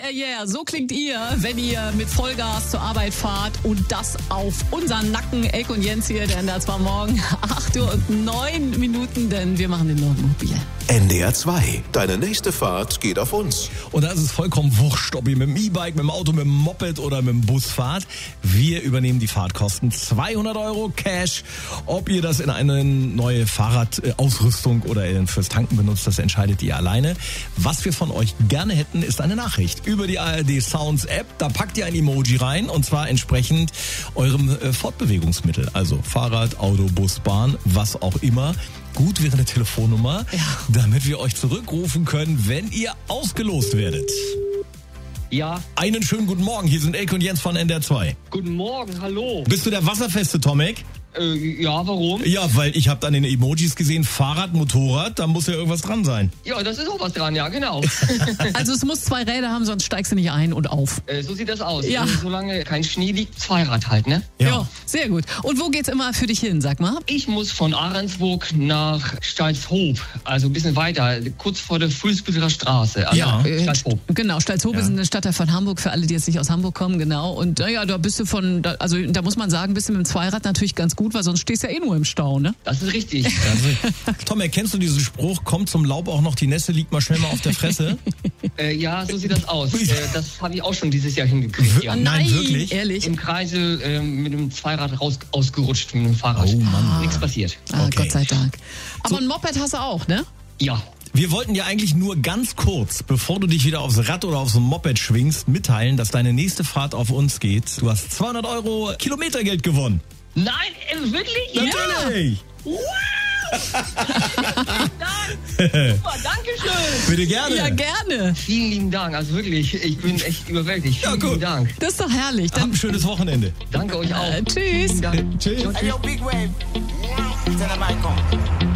Yeah, so klingt ihr, wenn ihr mit Vollgas zur Arbeit fahrt und das auf unseren Nacken. Elke und Jens hier, der NDR 2 Morgen, 8:09, denn wir machen den Morgen mobil. NDR 2, deine nächste Fahrt geht auf uns. Und da ist es vollkommen wurscht, ob ihr mit dem E-Bike, mit dem Auto, mit dem Moped oder mit dem Bus fahrt. Wir übernehmen die Fahrtkosten. 200 € Cash. Ob ihr das in eine neue Fahrradausrüstung oder fürs Tanken benutzt, das entscheidet ihr alleine. Was wir von euch gerne hätten, ist eine Nachricht über die ARD Sounds App. Da packt ihr ein Emoji rein und zwar entsprechend eurem Fortbewegungsmittel. Also Fahrrad, Auto, Bus, Bahn, was auch immer. Gut wäre eine Telefonnummer, damit wir euch zurückrufen können, wenn ihr ausgelost werdet. Ja. Einen schönen guten Morgen, hier sind Elke und Jens von NDR 2. Guten Morgen, hallo. Bist du der Wasserfeste, Tomek? Ja, warum? Ja, weil ich habe an den Emojis gesehen, Fahrrad, Motorrad, da muss ja irgendwas dran sein. Ja, das ist auch was dran, ja, genau. Also es muss 2 Räder haben, sonst steigst du nicht ein und auf. So sieht das aus. Ja. Solange kein Schnee liegt, Zweirad halt, ne? Ja, sehr gut. Und wo geht's immer für dich hin, sag mal? Ich muss von Ahrensburg nach Stalzhoop, also ein bisschen weiter, kurz vor der Fuhlsbütteler Straße. Also Ja. Stalzhoop. Genau, Stalzhoop ist eine Stadtteil von Hamburg, für alle, die jetzt nicht aus Hamburg kommen, genau. Und ja, da bist du da muss man sagen, bist du mit dem Zweirad natürlich ganz gut, weil sonst stehst du ja nur im Stau, ne? Das ist richtig. Tom, erkennst du diesen Spruch, kommt zum Laub auch noch die Nässe, liegt mal schnell mal auf der Fresse? Ja, so sieht das aus. Das habe ich auch schon dieses Jahr hingekriegt. Ja. Nein, wirklich? Ehrlich? Im Kreisel mit dem Zweirad ausgerutscht mit dem Fahrrad. Oh Mann. Nichts passiert. Okay. Gott sei Dank. Aber ein Moped hast du auch, ne? Ja. Wir wollten dir eigentlich nur ganz kurz, bevor du dich wieder aufs Rad oder aufs Moped schwingst, mitteilen, dass deine nächste Fahrt auf uns geht. Du hast 200 € Kilometergeld gewonnen. Nein, wirklich? Natürlich! Wow! Super, danke schön. Bitte gerne. Ja, gerne. Vielen lieben Dank, also wirklich, ich bin echt überwältigt. Ja, Vielen gut. lieben Dank. Das ist doch herrlich. Hab ein schönes Wochenende. Danke euch auch. Tschüss. Vielen Dank. Tschüss. Hey, yo, big wave. Tell them I come.